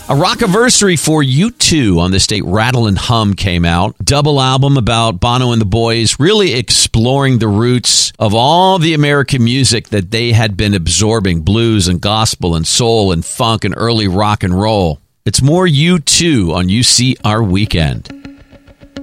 A rockiversary for U2 on the state Rattle and Hum came out. Double album about Bono and the boys, really exploring the roots of all the American music that they had been absorbing, blues and gospel and soul and funk and early rock and roll. It's more U2 on UC Our Weekend.